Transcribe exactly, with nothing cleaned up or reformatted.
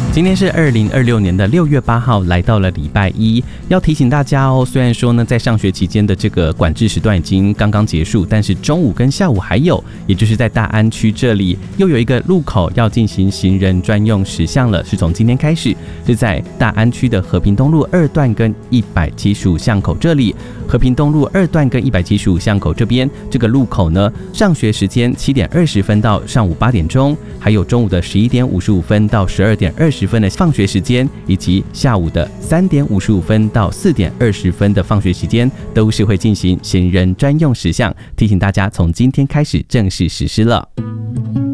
今天是二零二六年的六月八号，来到了礼拜一。要提醒大家哦，虽然说呢，在上学期间的这个管制时段已经刚刚结束，但是中午跟下午还有，也就是在大安区这里又有一个路口要进行行人专用时项了，是从今天开始，是在大安区的和平东路二段跟一百七十五巷口这里。和平东路二段跟一百七十五巷口这边这个路口呢，上学时间七点二十分到上午八点钟，还有中午的十一点五十五分到十二点二十分的放学时间，以及下午的三点五十五分到四点二十分的放学时间，都是会进行行人专用时项，提醒大家从今天开始正式实施了。